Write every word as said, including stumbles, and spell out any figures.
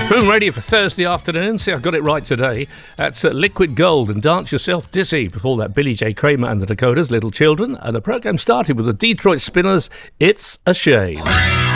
Boom Radio for Thursday afternoon. See, I got it right today. That's uh, Liquid Gold and Dance Yourself Dizzy. Before that, Billy J. Kramer and the Dakotas, Little Children. And the programme started with the Detroit Spinners, It's a Shame.